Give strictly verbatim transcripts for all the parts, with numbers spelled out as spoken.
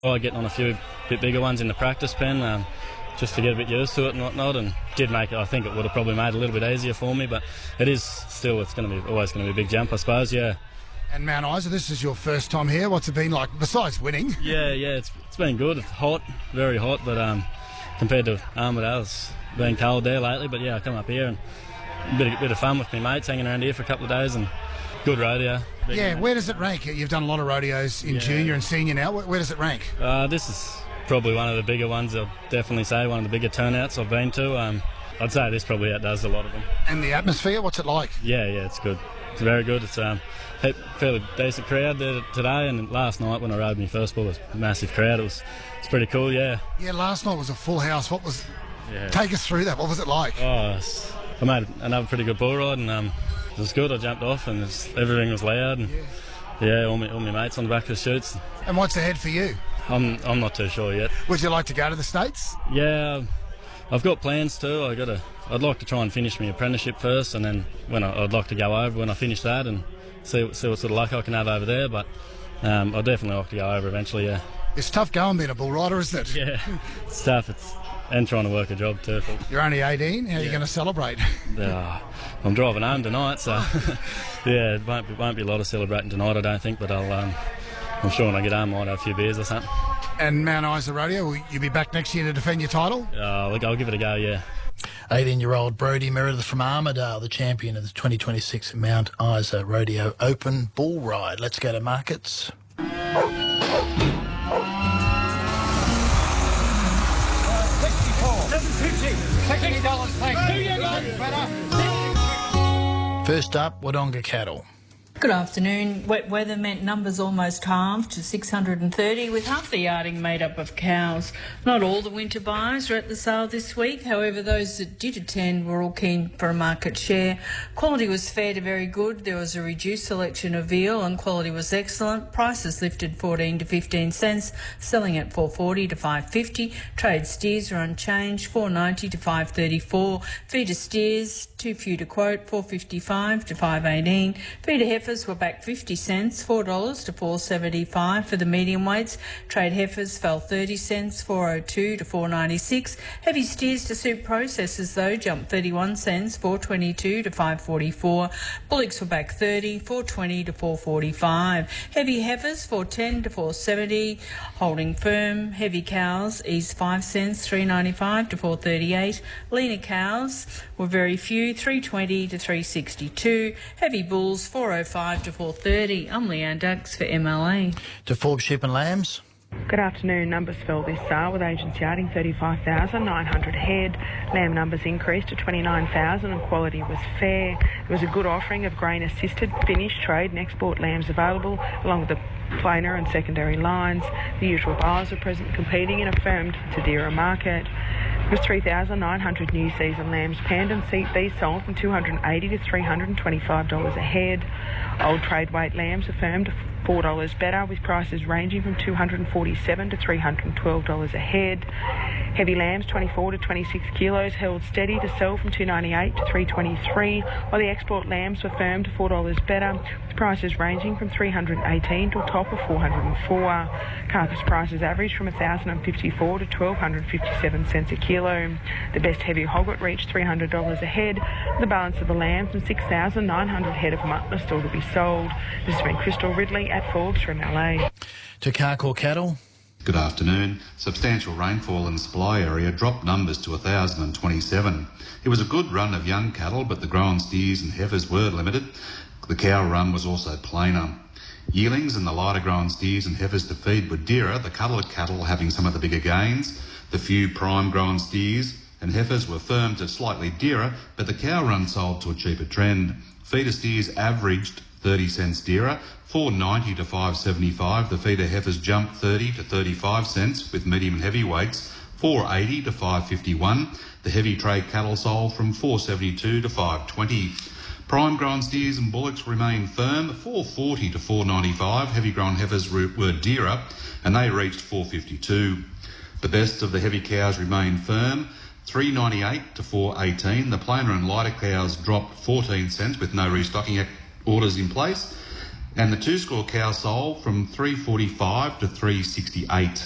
I getting on a few bit bigger ones in the practice pen, um, just to get a bit used to it and whatnot, and did make it. I think it would have probably made it a little bit easier for me, but it is still, it's going to be always going to be a big jump, I suppose, yeah. And Mount Isa, this is your first time here. What's it been like, besides winning? Yeah, yeah, it's it's been good. It's hot, very hot, but um, compared to Armidale, it's been cold there lately, but yeah, I come up here and a bit, a bit of fun with my mates, hanging around here for a couple of days, and good rodeo. Big Yeah, match. where does it rank? You've done a lot of rodeos in Yeah. junior and senior now. Where, where does it rank? Uh, this is probably one of the bigger ones, I'll definitely say, one of the bigger turnouts I've been to. Um, I'd say this probably outdoes a lot of them. And the atmosphere, what's it like? Yeah, yeah, it's good. It's very good. It's um, a fairly decent crowd there today, and last night when I rode my first bull, it was a massive crowd. It was it's pretty cool, yeah. Yeah, last night was a full house. What was... yeah. Take us through that. What was it like? Oh, it's, I made another pretty good bull ride, and um, it was good. I jumped off, and it's, everything was loud, and yeah, yeah all, my, all my mates on the back of the chutes. And what's ahead for you? I'm I'm not too sure yet. Would you like to go to the States? Yeah, I've got plans too. I got to. I'd like to try and finish my apprenticeship first, and then when I, I'd like to go over when I finish that and see see what sort of luck I can have over there. But um, I'd definitely like to go over eventually. Yeah. It's tough going being a bull rider, isn't it? Yeah, it's tough. It's and trying to work a job too. You're only eighteen. How are yeah. you going to celebrate? Uh, I'm driving home tonight, so yeah, it won't be, won't be a lot of celebrating tonight, I don't think. But I'll. Um, I'm sure when I get home, I might have a few beers or something. And Mount Isa Rodeo, will you be back next year to defend your title? Uh, I'll, I'll give it a go, yeah. eighteen-year-old Brodie Meredith from Armidale, the champion of the twenty twenty-six Mount Isa Rodeo Open Bull Ride. Let's go to markets. First up, Wodonga Cattle. Good afternoon. Wet weather meant numbers almost halved to six hundred thirty, with half the yarding made up of cows. Not all the winter buyers are at the sale this week. However, those that did attend were all keen for a market share. Quality was fair to very good. There was a reduced selection of veal and quality was excellent. Prices lifted fourteen to fifteen cents, selling at four forty to five fifty. Trade steers are unchanged, four ninety to five thirty-four. Feeder steers, too few to quote, four fifty-five to five eighteen. Feeder heifers were back fifty cents, four dollars to four seventy-five for the medium weights. Trade heifers fell thirty cents, four oh two to four ninety-six. Heavy steers to suit processors though jumped thirty-one cents, four twenty-two to five forty-four. Bullocks were back thirty, four twenty to four forty-five. Heavy heifers four ten to four seventy, holding firm. Heavy cows eased five cents, three ninety-five to four thirty-eight. Leaner cows were very few, three twenty to three sixty-two. Heavy bulls four oh five to four thirty. I'm Leanne Dux for M L A. To Forbes Sheep and Lambs. Good afternoon. Numbers fell this sale with agents yarding thirty-five thousand nine hundred head. Lamb numbers increased to twenty-nine thousand and quality was fair. There was a good offering of grain assisted finished trade and export lambs available along with the plainer and secondary lines. The usual buyers are present competing in a firmed Tadera market. There was three thousand nine hundred new season lambs panned and these sold from two hundred eighty dollars to three hundred twenty-five dollars a head. Old trade weight lambs are firmed four dollars better, with prices ranging from two hundred forty-seven dollars to three hundred twelve dollars a head. Heavy lambs twenty-four to twenty-six kilos held steady to sell from two ninety-eight to three twenty-three, while the export lambs were firmed four dollars better, with prices ranging from three hundred eighteen to a top of four hundred four. Carcass prices averaged from one thousand fifty-four to one thousand two hundred fifty-seven cents a kilo. The best heavy hogget reached three hundred dollars a head. The balance of the lambs and six thousand nine hundred head of mutton are still to be sold. This has been Crystal Ridley at Forbes from L A. To Carcoar Cattle. Good afternoon. Substantial rainfall in the supply area dropped numbers to one thousand twenty-seven. It was a good run of young cattle, but the grown steers and heifers were limited. The cow run was also plainer. Yearlings and the lighter grown steers and heifers to feed were dearer, the coloured cattle having some of the bigger gains. The few prime grown steers and heifers were firm to slightly dearer, but the cow run sold to a cheaper trend. Feeder steers averaged thirty cents dearer, four ninety to five seventy-five. The feeder heifers jumped thirty to thirty-five cents, with medium and heavy weights four eighty to five fifty-one. The heavy trade cattle sold from four seventy-two to five twenty. Prime grown steers and bullocks remained firm, four forty to four ninety-five. Heavy grown heifers were dearer, and they reached four fifty-two. The best of the heavy cows remained firm, three ninety-eight to four eighteen. The plainer and lighter cows dropped fourteen cents with no restocking orders in place. And the two-score cow sold from three forty-five to three sixty-eight.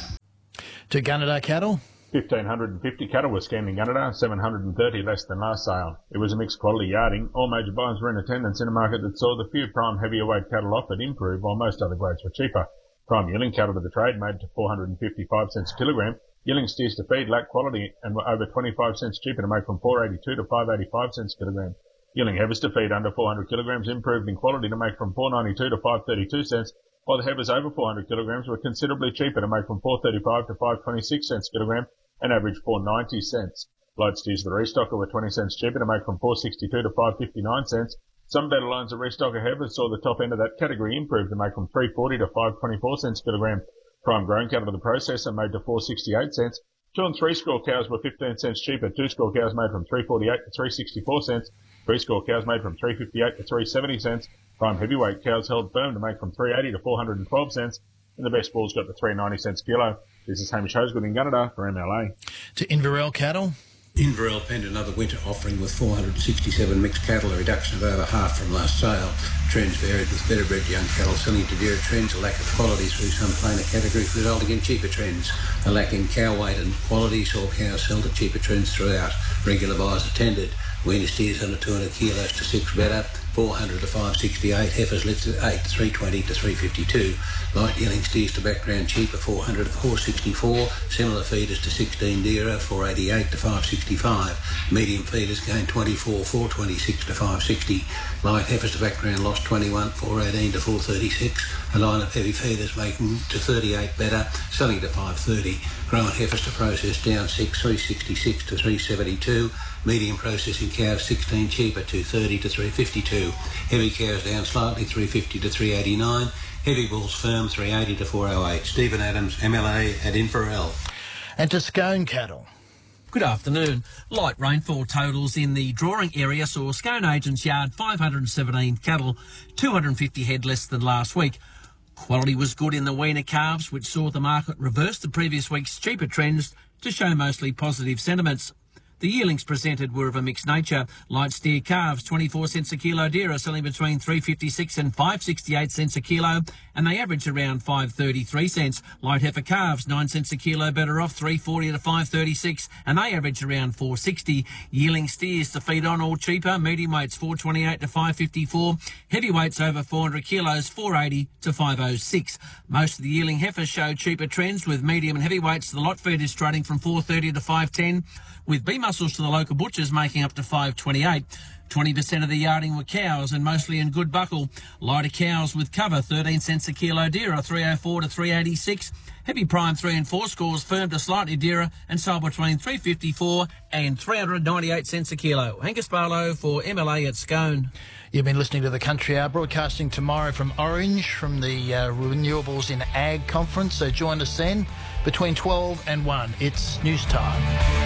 To Gunnedah cattle. one thousand five hundred fifty cattle were scanned in Gunnedah, seven hundred thirty less than last sale. It was a mixed quality yarding. All major buyers were in attendance in a market that saw the few prime heavier weight cattle offered improve while most other grades were cheaper. Prime yearling cattle to the trade made to four hundred fifty-five cents a kilogram. Yearling steers to feed lacked quality and were over twenty-five cents cheaper to make from four eighty-two to five eighty-five cents a kilogram. Yearling heifers to feed under four hundred kilograms improved in quality to make from four ninety-two to five thirty-two cents, while the heifers over four hundred kilograms were considerably cheaper to make from four thirty-five to five twenty-six cents a kilogram and averaged four ninety cents. Light steers to the restocker were twenty cents cheaper to make from four sixty-two to five fifty-nine cents. Some better lines of restocker heifers saw the top end of that category improve to make from three forty to five twenty-four cents a kilogram. Prime grown cattle to the processor made to four sixty-eight cents. Two and three score cows were fifteen cents cheaper. Two score cows made from three forty-eight to three sixty-four cents. Three score cows made from three fifty-eight to three seventy cents. Prime heavyweight cows held firm to make from three eighty to four hundred twelve cents. And the best bulls got to three ninety cents a kilo. This is Hamish Hosegood in Gunnedah for M L A. To Inverell cattle. Inverell penned another winter offering with four hundred sixty-seven mixed cattle, a reduction of over half from last sale. Trends varied with better bred young cattle selling to dearer trends, a lack of quality through some plainer categories resulting in cheaper trends. A lack in cow weight and quality saw cows sell to cheaper trends throughout. Regular buyers attended. Weaner steers under two hundred kilos to six better, four hundred to five sixty-eight, heifers lifted eight, three twenty to three fifty-two. Light yearling steers to background cheaper, four hundred to four sixty-four, similar feeders to sixteen dearer, four eighty-eight to five sixty-five. Medium feeders gained twenty-four, four twenty-six to five sixty. Light heifers to background lost twenty-one, four eighteen to four thirty-six. A line of heavy feeders making to thirty-eight better, selling to five thirty. Grown heifers to process down six, three sixty-six to three seventy-two. Medium processing cows sixteen cheaper, two thirty to three fifty-two. Heavy cows down slightly, three fifty to three eighty-nine. Heavy bulls firm, three eighty to four oh eight. Stephen Adams, M L A at Inverell. And to Scone cattle. Good afternoon. Light rainfall totals in the drawing area saw Scone Agents Yard five hundred seventeen cattle, two hundred fifty head less than last week. Quality was good in the weaner calves, which saw the market reverse the previous week's cheaper trends to show mostly positive sentiments. The yearlings presented were of a mixed nature. Light steer calves, twenty-four cents a kilo dearer, selling between three fifty-six and five sixty-eight cents a kilo, and they average around five thirty-three cents. Light heifer calves, nine cents a kilo better off, three forty to five thirty-six, and they average around four sixty. Yearling steers to feed on all cheaper. Medium weights, four twenty-eight to five fifty-four. Heavyweights over four hundred kilos, four eighty to five oh six. Most of the yearling heifers showed cheaper trends, with medium and heavyweights to the lot feeders trading from four thirty to five ten, with B muscles to the local butchers making up to five twenty-eight. twenty percent of the yarding were cows and mostly in good buckle. Lighter cows with cover, thirteen cents a kilo dearer, three oh four to three eighty-six. Heavy prime three and four scores firm to slightly dearer and sold between three fifty-four and three ninety-eight cents a kilo. Angus Barlow for M L A at Scone. You've been listening to the Country Hour, broadcasting tomorrow from Orange from the uh, Renewables in Ag Conference. So join us then between twelve and one. It's news time.